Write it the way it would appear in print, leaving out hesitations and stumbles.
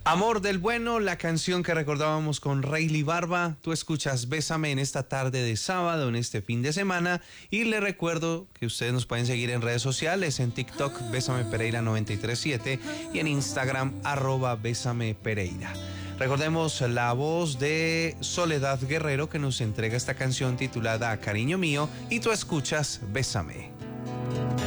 Amor del Bueno, la canción que recordábamos con Rayleigh Barba. Tú escuchas Bésame en esta tarde de sábado, en este fin de semana. Y le recuerdo que ustedes nos pueden seguir en redes sociales, en TikTok, Bésame Pereira 937 y en Instagram, @Bésame Pereira. Recordemos la voz de Soledad Guerrero que nos entrega esta canción titulada Cariño Mío y tú escuchas Bésame.